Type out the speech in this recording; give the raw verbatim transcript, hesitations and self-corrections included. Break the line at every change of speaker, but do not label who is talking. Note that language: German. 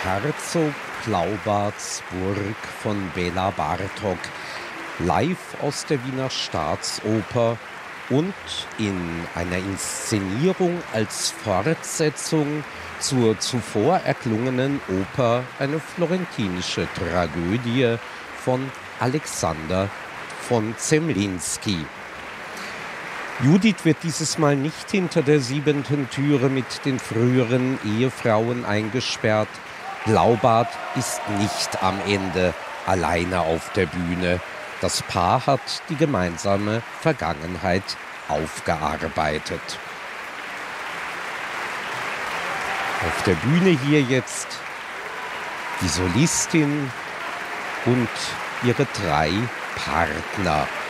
Herzog Glauberts Burg von Bela Bartók, live aus der Wiener Staatsoper und in einer Inszenierung als Fortsetzung zur zuvor erklungenen Oper eine florentinische Tragödie von Alexander von Zemlinsky. Judith wird dieses Mal nicht hinter der siebenten Türe mit den früheren Ehefrauen eingesperrt. Glaubart ist nicht am Ende alleine auf der Bühne. Das Paar hat die gemeinsame Vergangenheit aufgearbeitet. Auf der Bühne hier jetzt die Solistin und ihre drei Partner.